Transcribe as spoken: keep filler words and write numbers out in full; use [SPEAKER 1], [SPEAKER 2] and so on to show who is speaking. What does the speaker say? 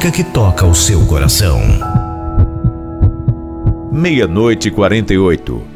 [SPEAKER 1] música que toca o seu coração.
[SPEAKER 2] Meia-noite e quarenta e oito.